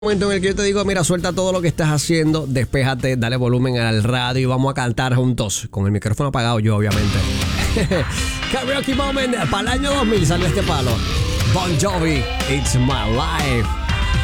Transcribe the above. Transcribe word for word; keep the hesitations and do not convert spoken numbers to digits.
Momento en el que yo te digo, mira, suelta todo lo que estás haciendo, despéjate, dale volumen al radio y vamos a cantar juntos, con el micrófono apagado yo, obviamente. Karaoke Moment, para el año dos mil salió este palo. Bon Jovi, It's My Life.